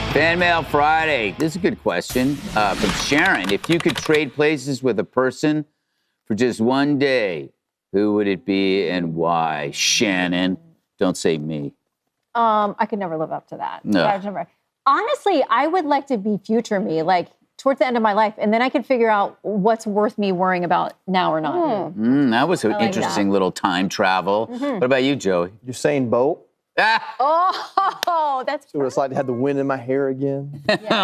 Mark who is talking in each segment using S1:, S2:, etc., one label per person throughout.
S1: Fan Mail Friday. This is a good question from Sharon. If you could trade places with a person for just one day, who would it be and why? Shannon, don't say me.
S2: I could never live up to that.
S1: No.
S2: Honestly, I would like to be future me, like towards the end of my life, and then I could figure out what's worth me worrying about now or not.
S1: That was an
S2: like
S1: interesting little time travel. What about you, Joey?
S3: Usain Bolt.
S2: Oh, that's
S3: So it's like to have the wind in my hair again.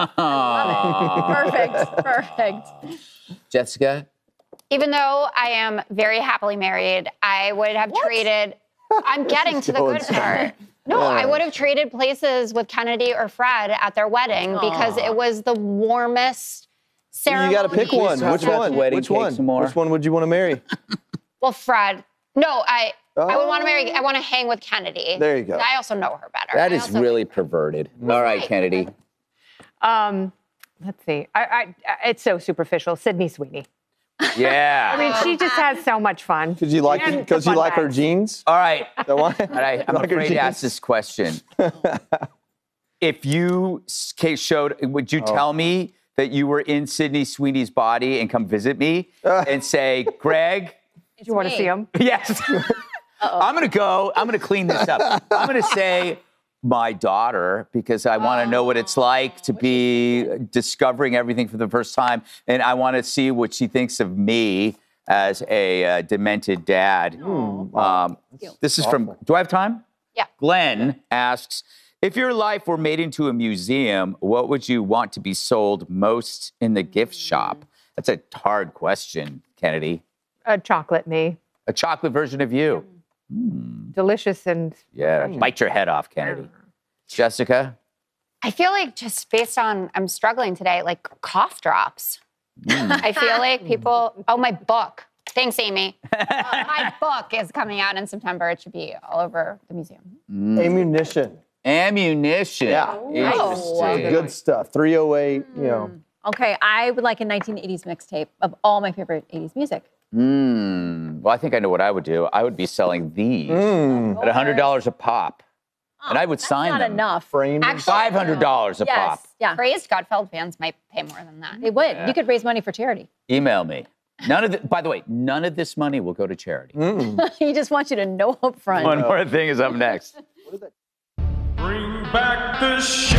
S2: perfect.
S1: Jessica?
S4: Even though I am very happily married, I would have traded. I'm getting to the good part. No, I would have traded places with Kennedy or Fred at their wedding because it was the warmest ceremony.
S3: You got to pick one.
S1: Talk
S3: Which
S1: about
S3: one?
S1: the wedding
S3: Which
S1: cake
S3: one?
S1: some more.
S3: Which one would you want to marry?
S4: Well, Fred. No, I would want to marry. I want to hang with Kennedy.
S3: There you go.
S4: I also know her better.
S1: That is really perverted. All right, Kennedy.
S5: Let's see. It's so superficial. Sydney Sweeney.
S1: Yeah.
S5: I mean, she just has so much fun.
S3: Because you like
S5: And
S3: because
S5: the
S3: you
S5: fun
S3: like her
S5: bags.
S3: jeans.
S1: All right.
S3: That why?
S1: I'm
S3: Like her
S1: afraid to ask
S3: jeans?
S1: this question. If you showed, would you tell me that you were in Sydney Sweeney's body and come visit me and say, Greg?
S5: Do you want to see him?
S1: Yes. I'm going to clean this up. I'm going to say my daughter because I want to know what it's like to be discovering everything for the first time. And I want to see what she thinks of me as a demented dad. This is from, do I have time?
S4: Yeah.
S1: Glenn asks, if your life were made into a museum, what would you want to be sold most in the gift shop? That's a hard question, Kennedy.
S5: A chocolate me.
S1: A chocolate version of you.
S5: Delicious and...
S1: Yeah, bite your head off, Kennedy. Jessica?
S4: I feel like just based on, I'm struggling today, like cough drops. I feel like people, my book. Thanks, Amy. My book is coming out in September. It should be all over the museum.
S3: Ammunition.
S1: Ammunition.
S3: Yeah.
S1: Interesting.
S3: Good stuff. 308. You know.
S2: Okay, I would like a 1980s mixtape of all my favorite 80s music.
S1: Well, I think I know what I would do. I would be selling these at $100 a pop. And I would sign
S2: Not
S1: them.
S2: enough.
S3: Framed.
S1: $500 a pop.
S2: Yes, yeah.
S4: Praised Gutfeld fans might pay more than that.
S2: They would. You could raise money for charity.
S1: Email me. By the way, none of this money will go to charity.
S2: He just wants you to know up front.
S1: One more thing is up next.
S6: Bring back the shame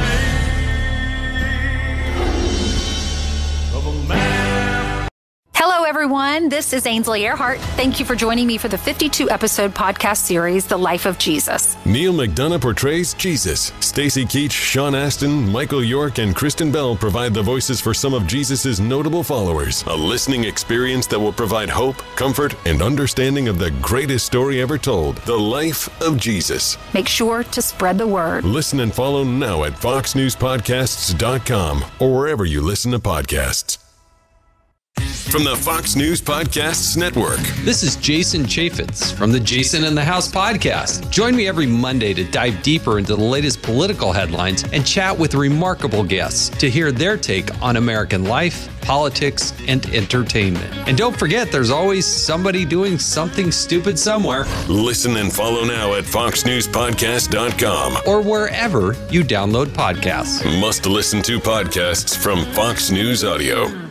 S6: of a man.
S7: Hello, everyone. This is Ainsley Earhart. Thank you for joining me for the 52-episode podcast series, The Life of Jesus.
S8: Neil McDonough portrays Jesus. Stacy Keach, Sean Astin, Michael York, and Kristen Bell provide the voices for some of Jesus' notable followers. A listening experience that will provide hope, comfort, and understanding of the greatest story ever told, The Life of Jesus.
S7: Make sure to spread the word.
S8: Listen and follow now at foxnewspodcasts.com or wherever you listen to podcasts. From the Fox News Podcasts Network.
S9: This is Jason Chaffetz from the Jason in the House podcast. Join me every Monday to dive deeper into the latest political headlines and chat with remarkable guests to hear their take on American life, politics, and entertainment. And don't forget, there's always somebody doing something stupid somewhere.
S8: Listen and follow now at foxnewspodcast.com
S9: or wherever you download podcasts.
S8: Must listen to podcasts from Fox News Audio.